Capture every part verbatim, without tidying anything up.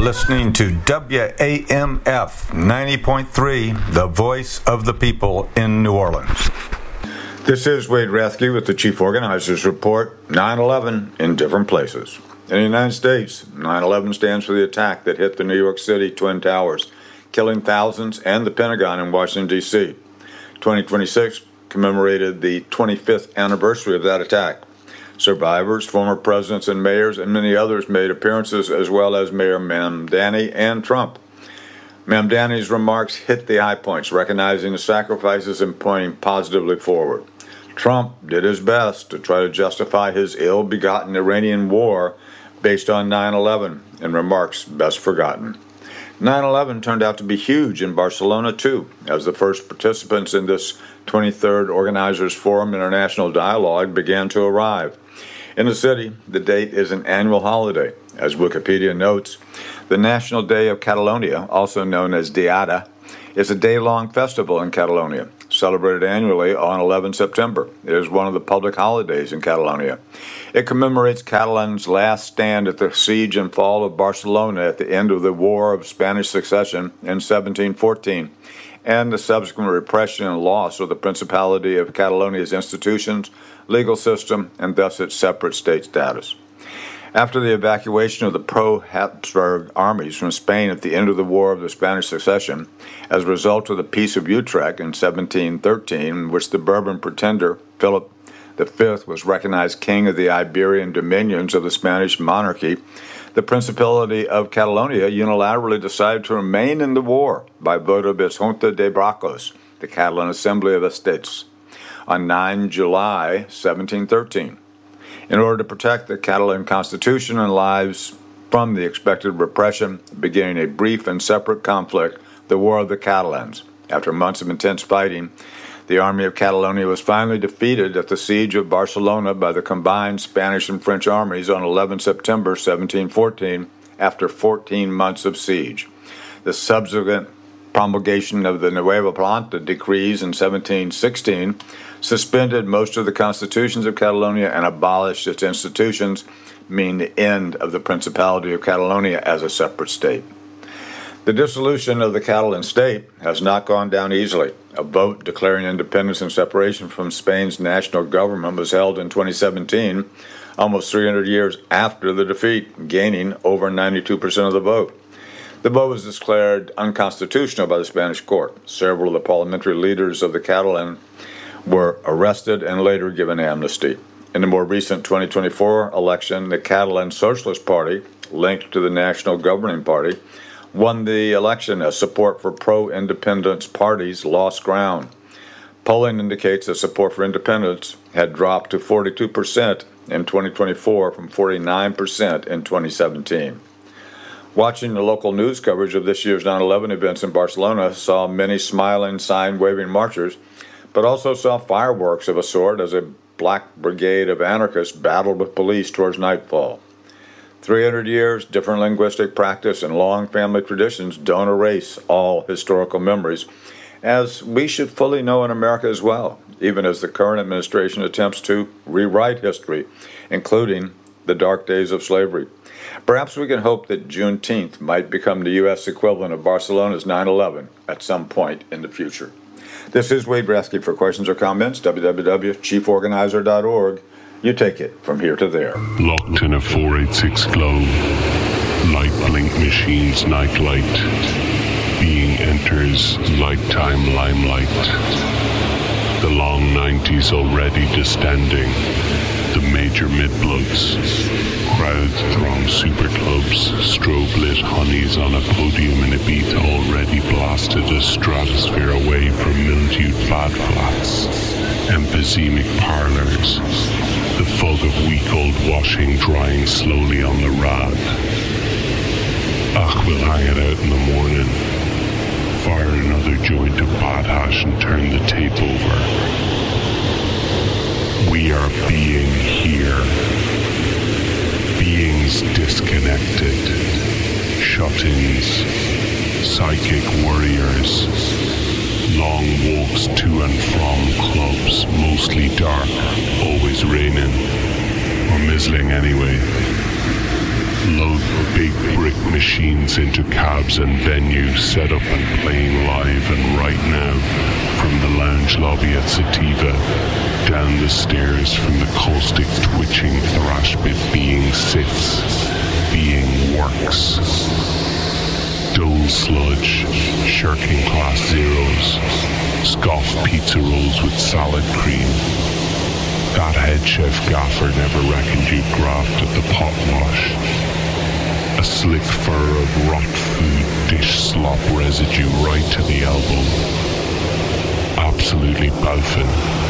listening to W A M F ninety point three, the voice of the people in New Orleans. This is Wade Rathke with the Chief Organizers Report, nine eleven in different places. In the United States, nine eleven stands for the attack that hit the New York City Twin Towers, killing thousands, and the Pentagon in Washington, D C twenty twenty-six commemorated the twenty-fifth anniversary of that attack. Survivors, former presidents and mayors, and many others made appearances, as well as Mayor Mamdani and Trump. Mamdani's remarks hit the high points, recognizing the sacrifices and pointing positively forward. Trump did his best to try to justify his ill-begotten Iranian war based on nine eleven, in remarks best forgotten. nine eleven turned out to be huge in Barcelona, too, as the first participants in this twenty-third Organizers Forum International Dialogue began to arrive. In the city, the date is an annual holiday. As Wikipedia notes, the National Day of Catalonia, also known as Diada, is a day-long festival in Catalonia, celebrated annually on the eleventh of September. It is one of the public holidays in Catalonia. It commemorates Catalans' last stand at the siege and fall of Barcelona at the end of the War of Spanish Succession in seventeen fourteen, and the subsequent repression and loss of the Principality of Catalonia's institutions, legal system, and thus its separate state status. After the evacuation of the pro-Habsburg armies from Spain at the end of the War of the Spanish Succession, as a result of the Peace of Utrecht in seventeen thirteen, in which the Bourbon pretender Philip the Fifth was recognized king of the Iberian dominions of the Spanish monarchy, the Principality of Catalonia unilaterally decided to remain in the war by vote of its Junta de Bracos, the Catalan Assembly of Estates, on the ninth of July, seventeen thirteen. In order to protect the Catalan constitution and lives from the expected repression, beginning a brief and separate conflict, the War of the Catalans. After months of intense fighting, the Army of Catalonia was finally defeated at the siege of Barcelona by the combined Spanish and French armies on the eleventh of September, seventeen fourteen, after fourteen months of siege. The subsequent promulgation of the Nueva Planta decrees in seventeen sixteen suspended most of the constitutions of Catalonia and abolished its institutions, meaning the end of the Principality of Catalonia as a separate state. The dissolution of the Catalan state has not gone down easily. A vote declaring independence and separation from Spain's national government was held in twenty seventeen, almost three hundred years after the defeat, gaining over ninety-two percent of the vote. The vote was declared unconstitutional by the Spanish court. Several of the parliamentary leaders of the Catalan were arrested and later given amnesty. In the more recent twenty twenty-four election, the Catalan Socialist Party, linked to the National Governing Party, won the election as support for pro-independence parties lost ground. Polling indicates that support for independence had dropped to forty-two percent in twenty twenty-four from forty-nine percent in twenty seventeen. Watching the local news coverage of this year's nine eleven events in Barcelona saw many smiling, sign-waving marchers, but also saw fireworks of a sort as a black brigade of anarchists battled with police towards nightfall. three hundred years, different linguistic practice, and long family traditions don't erase all historical memories, as we should fully know in America as well, even as the current administration attempts to rewrite history, including the dark days of slavery. Perhaps we can hope that Juneteenth might become the U S equivalent of Barcelona's nine eleven at some point in the future. This is Wade Rathke. For questions or comments, w w w dot chief organizer dot org. You take it from here to there. Locked in a four eighty-six glow. Light blink machines night light. Being enters lifetime limelight. The long nineties already distending. The major mid-bloods. Crowds throng super clubs. Strobe lit honeys on a podium in Ibiza already blasted a stratosphere away from mildewed fad flats. Emphysemic parlours. The fog of week-old washing drying slowly on the rad. Ach, we'll hang it out in the morning. Fire another joint of bad hash and turn the tape over. We are being here. Beings disconnected. Shut-ins. Psychic warriors. Long walks to and from clubs, mostly dark, always raining, or mizzling anyway. Load big brick machines into cabs and venues, set up and playing live and right now. From the lounge lobby at Sativa, down the stairs from the caustic twitching thrash bit being sits, being works. Dole sludge, shirking class zeros, scoff pizza rolls with salad cream. That head chef gaffer never reckoned you'd graft at the pot wash. A slick fur of rot food dish slop residue right to the elbow. Absolutely baffin'.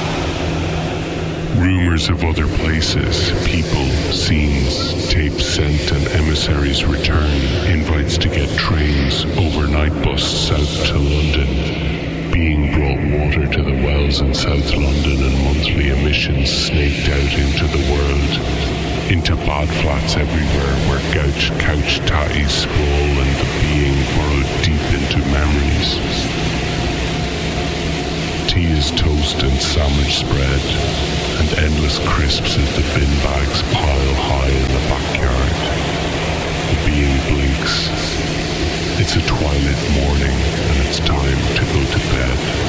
Rumors of other places, people, scenes, tapes sent and emissaries return, invites to get trains, overnight bus south to London, being brought water to the wells in South London and monthly emissions snaked out into the world, into bad flats everywhere where gouch couch tatties sprawl and the being burrowed deep into memories. Tea is toast and sandwich spread, and endless crisps as the bin bags pile high in the backyard. The being blinks. It's a twilight morning and it's time to go to bed.